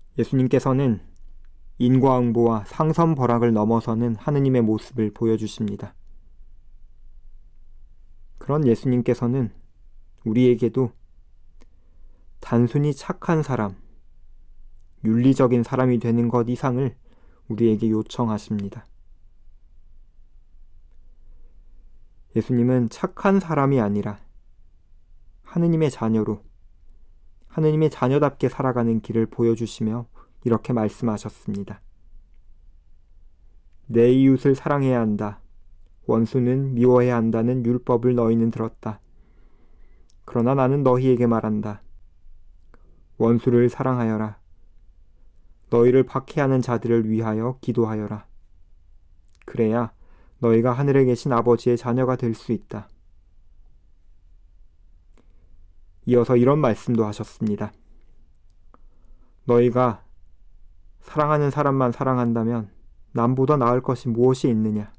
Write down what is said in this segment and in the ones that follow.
예수님께서는 인과응보와 상선벌악을 넘어서는 하느님의 모습을 보여주십니다. 그런 예수님께서는 우리에게도 단순히 착한 사람, 윤리적인 사람이 되는 것 이상을 우리에게 요청하십니다. 예수님은 착한 사람이 아니라 하느님의 자녀로 하느님의 자녀답게 살아가는 길을 보여주시며 이렇게 말씀하셨습니다. 내 이웃을 사랑해야 한다. 원수는 미워해야 한다는 율법을 너희는 들었다. 그러나 나는 너희에게 말한다. 원수를 사랑하여라. 너희를 박해하는 자들을 위하여 기도하여라. 그래야 너희가 하늘에 계신 아버지의 자녀가 될 수 있다. 이어서 이런 말씀도 하셨습니다. 너희가 사랑하는 사람만 사랑한다면 남보다 나을 것이 무엇이 있느냐?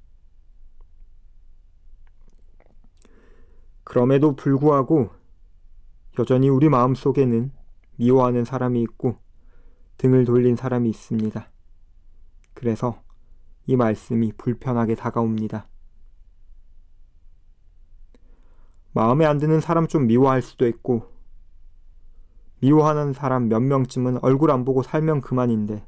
그럼에도 불구하고 여전히 우리 마음속에는 미워하는 사람이 있고 등을 돌린 사람이 있습니다. 그래서 이 말씀이 불편하게 다가옵니다. 마음에 안 드는 사람 좀 미워할 수도 있고 미워하는 사람 몇 명쯤은 얼굴 안 보고 살면 그만인데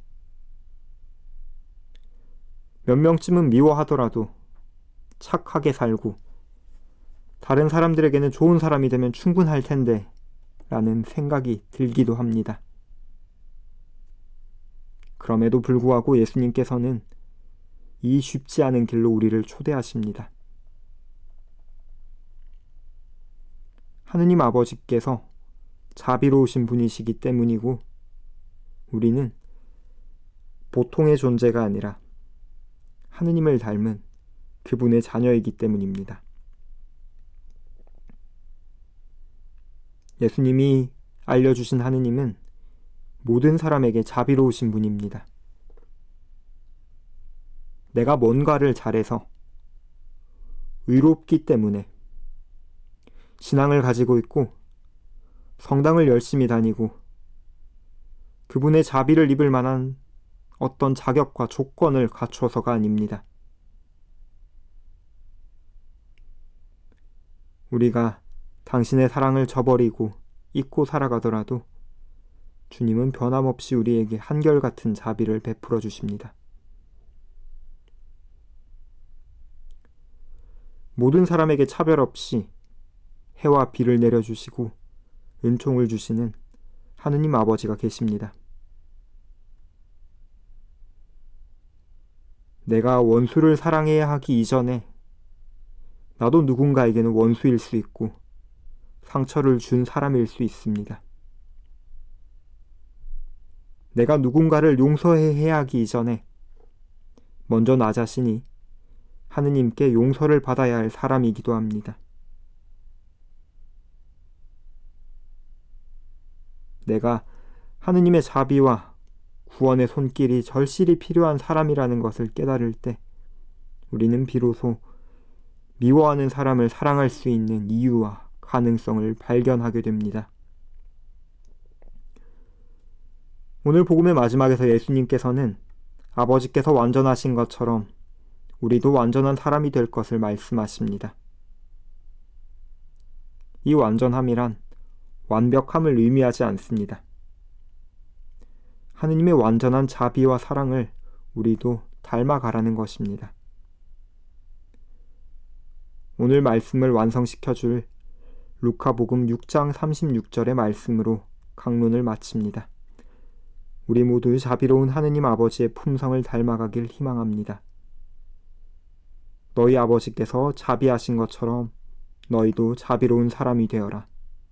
몇 명쯤은 미워하더라도 착하게 살고 다른 사람들에게는 좋은 사람이 되면 충분할 텐데 라는 생각이 들기도 합니다. 그럼에도 불구하고 예수님께서는 이 쉽지 않은 길로 우리를 초대하십니다. 하느님 아버지께서 자비로우신 분이시기 때문이고 우리는 보통의 존재가 아니라 하느님을 닮은 그분의 자녀이기 때문입니다. 예수님이 알려주신 하느님은 모든 사람에게 자비로우신 분입니다. 내가 뭔가를 잘해서 의롭기 때문에 신앙을 가지고 있고 성당을 열심히 다니고 그분의 자비를 입을 만한 어떤 자격과 조건을 갖추어서가 아닙니다. 우리가 당신의 사랑을 저버리고 잊고 살아가더라도 주님은 변함없이 우리에게 한결같은 자비를 베풀어 주십니다. 모든 사람에게 차별 없이 해와 비를 내려주시고 은총을 주시는 하느님 아버지가 계십니다. 내가 원수를 사랑해야 하기 이전에 나도 누군가에게는 원수일 수 있고 상처를 준 사람일 수 있습니다. 내가 누군가를 용서해야 하기 이전에 먼저 나 자신이 하느님께 용서를 받아야 할 사람이기도 합니다. 내가 하느님의 자비와 구원의 손길이 절실히 필요한 사람이라는 것을 깨달을 때 우리는 비로소 미워하는 사람을 사랑할 수 있는 이유와 가능성을 발견하게 됩니다. 오늘 복음의 마지막에서 예수님께서는 아버지께서 완전하신 것처럼 우리도 완전한 사람이 될 것을 말씀하십니다. 이 완전함이란 완벽함을 의미하지 않습니다. 하느님의 완전한 자비와 사랑을 우리도 닮아가라는 것입니다. 오늘 말씀을 완성시켜줄 루카복음 6장 36절의 말씀으로 강론을 마칩니다. 우리 모두 자비로운 하느님 아버지의 품성을 닮아가길 희망합니다. 너희 아버지께서 자비하신 것처럼 너희도 자비로운 사람이 되어라.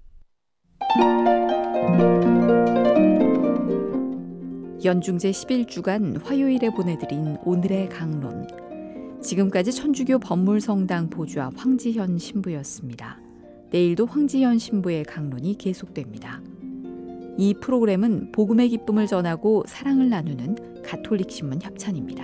연중제 11주간 화요일에 보내드린 오늘의 강론. 지금까지 천주교 법물성당 보주와 황지현 신부였습니다. 내일도 황지현 신부의 강론이 계속됩니다. 이 프로그램은 복음의 기쁨을 전하고 사랑을 나누는 가톨릭 신문 협찬입니다.